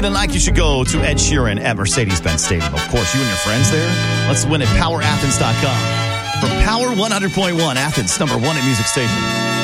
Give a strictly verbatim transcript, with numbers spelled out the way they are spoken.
feeling like you should go to Ed Sheeran at Mercedes-Benz Stadium. Of course, you and your friends there. Let's win at power athens dot com. From Power one hundred point one, Athens, number one at music station.